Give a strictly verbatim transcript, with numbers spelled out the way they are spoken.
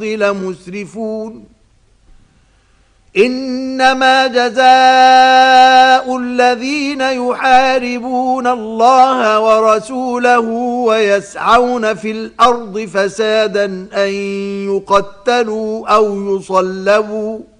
لمسرفون إنما جزاء الذين يحاربون الله ورسوله ويسعون في الأرض فسادا أن يقتلوا أو يصلبوا